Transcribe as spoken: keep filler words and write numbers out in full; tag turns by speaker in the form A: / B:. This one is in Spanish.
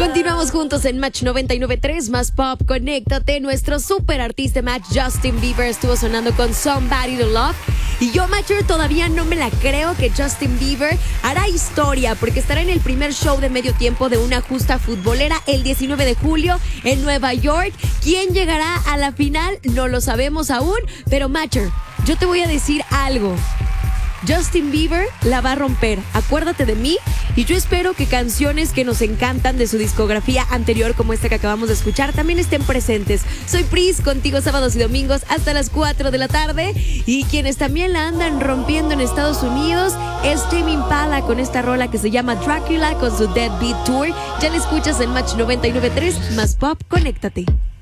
A: Continuamos juntos en Match noventa y nueve punto tres, más pop, conéctate. Nuestro super artista Match, Justin Bieber, estuvo sonando con Somebody to Love. Y yo, Matcher, todavía no me la creo que Justin Bieber hará historia porque estará en el primer show de medio tiempo de una justa futbolera el diecinueve de julio en Nueva York. ¿Quién llegará a la final? No lo sabemos aún, pero Matcher, yo te voy a decir algo. Justin Bieber la va a romper, acuérdate de mí, y yo espero que canciones que nos encantan de su discografía anterior, como esta que acabamos de escuchar, también estén presentes. Soy Pris, contigo sábados y domingos hasta las cuatro de la tarde, y quienes también la andan rompiendo en Estados Unidos es Tame Impala con esta rola que se llama Dracula con su Dead Beat Tour. Ya la escuchas en Match noventa y nueve punto tres, más pop, conéctate.